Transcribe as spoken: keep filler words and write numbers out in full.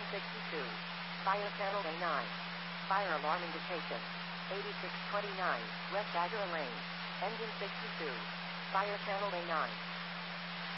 sixty-two. Fire channel A nine. Fire alarm indication. eighty-six twenty-nine, West Agora Lane. Engine sixty-two. Fire channel A nine.